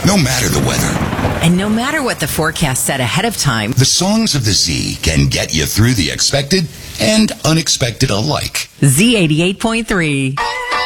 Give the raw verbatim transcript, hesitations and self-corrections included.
no matter the weather. And no matter what the forecast said ahead of time, The songs of the Z can get you through the expected and unexpected alike. Z eighty-eight point three.